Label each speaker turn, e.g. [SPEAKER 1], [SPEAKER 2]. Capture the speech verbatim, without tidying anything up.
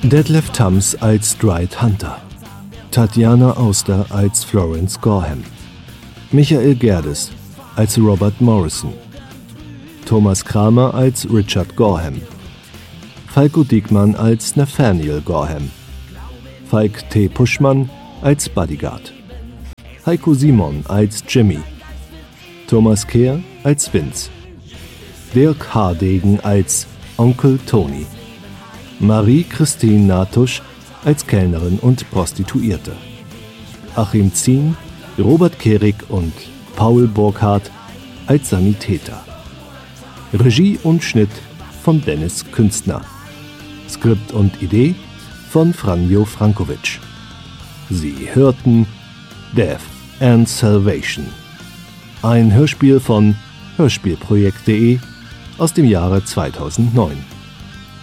[SPEAKER 1] Detlef Tams als Dwight Hunter, Tatjana Auster als Florence Gorham, Michael Gerdes als Robert Morrison, Thomas Kramer als Richard Gorham, Falko Diekmann als Nathaniel Gorham, Falk T. Puschmann als Bodyguard, Heiko Simon als Jimmy, Thomas Kehr als Vince, Dirk Hardegen als Onkel Tony, Marie-Christine Natusch als Kellnerin und Prostituierte, Achim Zien, Robert Kehrig und Paul Burkhardt als Sanitäter. Regie und Schnitt von Dennis Künstner. Skript und Idee von Franjo Frankovic. Sie hörten Death and Salvation, ein Hörspiel von hörspielprojekt punkt de aus dem Jahre zweitausendneun.